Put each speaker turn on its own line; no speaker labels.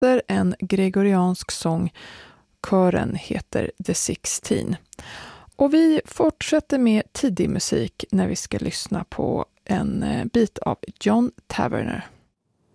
fortsätter en gregoriansk sång. Kören heter The 16. Och vi fortsätter med tidig musik när vi ska lyssna på en bit av John Tavener.